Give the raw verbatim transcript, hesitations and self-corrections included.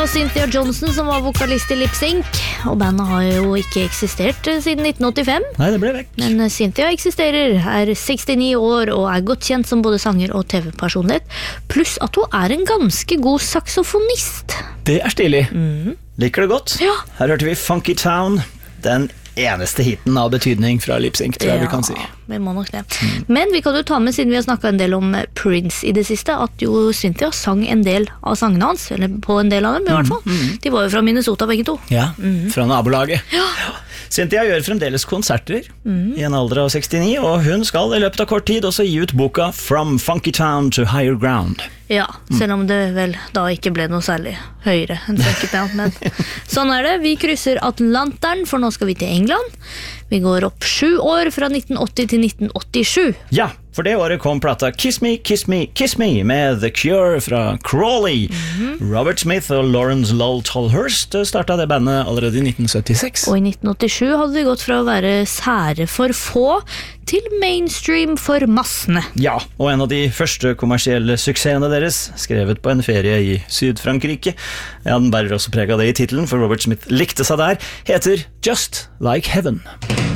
Cynthia Johnson som var vokalist i Lip Sync, og bandet har jo ikke eksistert siden nitten åttifem. Nei, det ble vekk. Men Cynthia eksisterer, er sekstini år og er godt kjent som både sanger og T V-personlighet, pluss at hun er en ganske god saksofonist. Det er stilig. Mm. Liker det godt. Ja. Her hørte vi Funky Town, den eneste hiten av betydning fra Lip Sync, tror jeg ja, vi kan si. Vi må nok det. Mm. Men vi kan jo ta med, siden vi har snakket en del om Prince i det siste, at jo Cynthia sang en del av sangene hans, eller på en del av dem i hvert fall. Mm. De var jo fra Minnesota begge to. Ja, mm. fra nabolaget. Ja. Cynthia gjør fremdeles konserter mm. i en alder av sekstini, og hun skal i løpet av kort tid også gi ut boka From Funky Town to Higher Ground. Ja, selv om det vel da ikke ble noe særlig høyere enn Funky Town, men sånn er det. Vi krysser Atlanteren, for nå skal vi til England. Vi går opp sju år fra nitten åtti til nitten åttisju. Ja, for det året kom plata Kiss Me, Kiss Me, Kiss Me med The Cure fra Crawley. Mm-hmm. Robert Smith og Lawrence Lowell Tolhurst startet det bandet allerede i nitten syttiseks. Og i nitten åttisju hadde de gått fra å være sære for få til mainstream for massene. Ja, og en av de første kommersielle suksessene deres, skrevet på en ferie i Syd-Frankrike, ja, den bærer også preg av det i titelen, for Robert Smith likte seg der, heter Just Like Heaven.